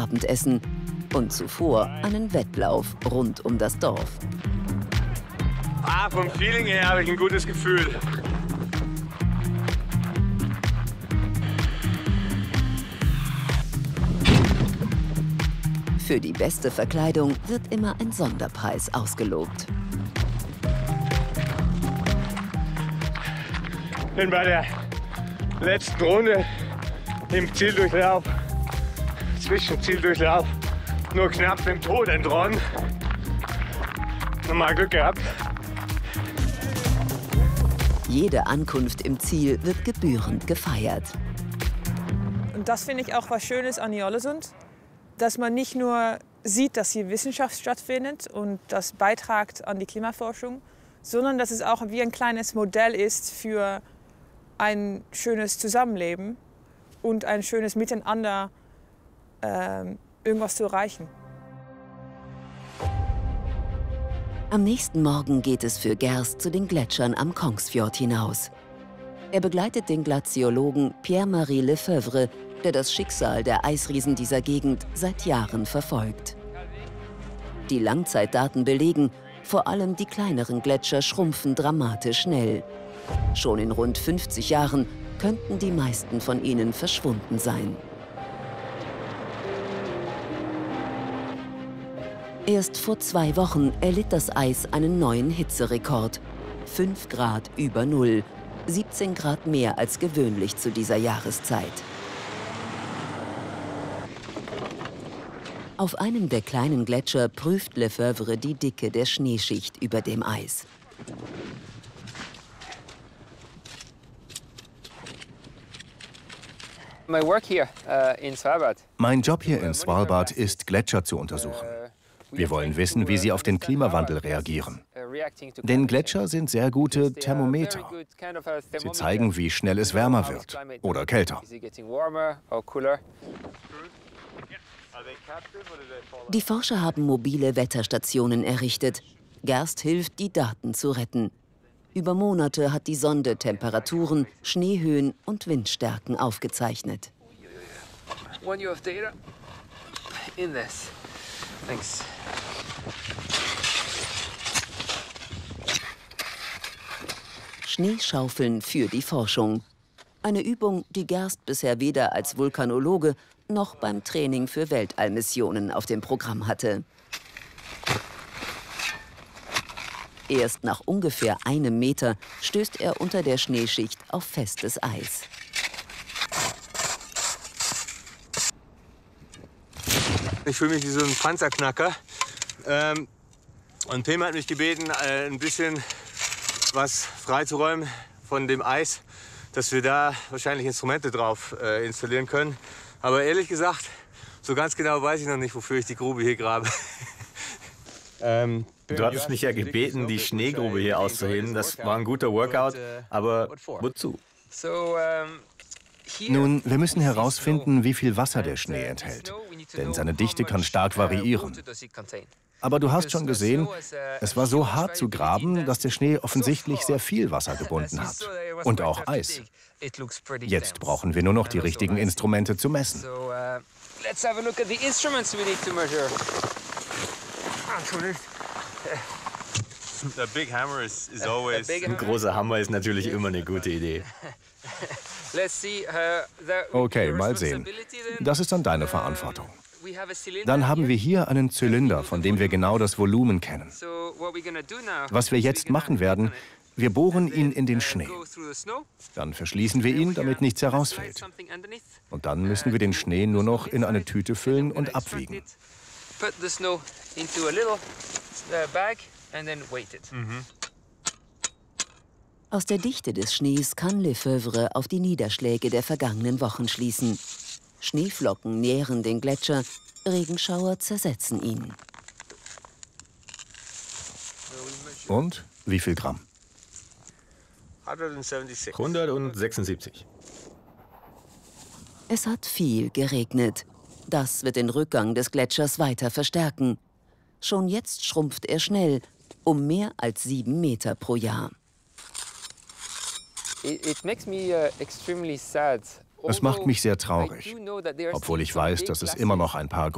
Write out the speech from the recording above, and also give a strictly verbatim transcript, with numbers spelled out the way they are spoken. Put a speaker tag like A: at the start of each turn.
A: Abendessen und zuvor einen Wettlauf rund um das Dorf.
B: Ah, vom Feeling her habe ich ein gutes Gefühl.
A: Für die beste Verkleidung wird immer ein Sonderpreis ausgelobt.
B: Bin bei der letzten Runde im Zieldurchlauf, Zwischenzieldurchlauf, nur knapp dem Tod entronnen. Nochmal Glück gehabt.
A: Jede Ankunft im Ziel wird gebührend gefeiert.
C: Und das finde ich auch was Schönes an Ny-Ålesund, dass man nicht nur sieht, dass hier Wissenschaft stattfindet und das beiträgt an die Klimaforschung, sondern dass es auch wie ein kleines Modell ist für ein schönes Zusammenleben und ein schönes Miteinander, äh, irgendwas zu erreichen.
A: Am nächsten Morgen geht es für Gerst zu den Gletschern am Kongsfjord hinaus. Er begleitet den Glaziologen Pierre-Marie Lefebvre, der das Schicksal der Eisriesen dieser Gegend seit Jahren verfolgt. Die Langzeitdaten belegen, vor allem die kleineren Gletscher schrumpfen dramatisch schnell. Schon in rund fünfzig Jahren könnten die meisten von ihnen verschwunden sein. Erst vor zwei Wochen erlitt das Eis einen neuen Hitzerekord. fünf Grad über Null, siebzehn Grad mehr als gewöhnlich zu dieser Jahreszeit. Auf einem der kleinen Gletscher prüft Lefebvre die Dicke der Schneeschicht über dem Eis.
D: Mein Job hier in Svalbard ist, Gletscher zu untersuchen. Wir wollen wissen, wie sie auf den Klimawandel reagieren. Denn Gletscher sind sehr gute Thermometer. Sie zeigen, wie schnell es wärmer wird oder kälter.
A: Die Forscher haben mobile Wetterstationen errichtet. Gerst hilft, die Daten zu retten. Über Monate hat die Sonde Temperaturen, Schneehöhen und Windstärken aufgezeichnet. Schneeschaufeln für die Forschung. Eine Übung, die Gerst bisher weder als Vulkanologe noch beim Training für Weltallmissionen auf dem Programm hatte. Erst nach ungefähr einem Meter stößt er unter der Schneeschicht auf festes Eis.
B: Ich fühle mich wie so ein Panzerknacker. Ähm, und Pim hat mich gebeten, äh, ein bisschen was freizuräumen von dem Eis, dass wir da wahrscheinlich Instrumente drauf äh, installieren können. Aber ehrlich gesagt, so ganz genau weiß ich noch nicht, wofür ich die Grube hier grabe.
E: ähm, Du hattest mich ja gebeten, die Schneegrube hier auszuheben. Das war ein guter Workout, aber wozu?
D: Nun, wir müssen herausfinden, wie viel Wasser der Schnee enthält. Denn seine Dichte kann stark variieren. Aber du hast schon gesehen, es war so hart zu graben, dass der Schnee offensichtlich sehr viel Wasser gebunden hat. Und auch Eis. Jetzt brauchen wir nur noch die richtigen Instrumente zu messen.
E: Ein großer Hammer ist natürlich immer eine gute Idee.
D: Okay, mal sehen. Das ist dann deine Verantwortung. Dann haben wir hier einen Zylinder, von dem wir genau das Volumen kennen. Was wir jetzt machen werden, wir bohren ihn in den Schnee. Dann verschließen wir ihn, damit nichts herausfällt. Und dann müssen wir den Schnee nur noch in eine Tüte füllen und abwiegen.
A: Aus der Dichte des Schnees kann Lefebvre auf die Niederschläge der vergangenen Wochen schließen. Schneeflocken nähren den Gletscher, Regenschauer zersetzen ihn.
D: Und wie viel Gramm?
E: hundertsechsundsiebzig.
A: Es hat viel geregnet. Das wird den Rückgang des Gletschers weiter verstärken. Schon jetzt schrumpft er schnell, um mehr als sieben Meter pro Jahr.
D: Es macht mich sehr traurig, obwohl ich weiß, dass es immer noch ein paar